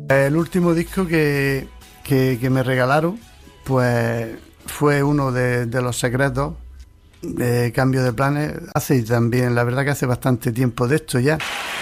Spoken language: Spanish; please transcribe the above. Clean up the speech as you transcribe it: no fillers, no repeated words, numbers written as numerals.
El último disco que me regalaron, pues fue uno de Los Secretos, de Cambio de Planes. Hace también, la verdad que hace bastante tiempo de esto ya.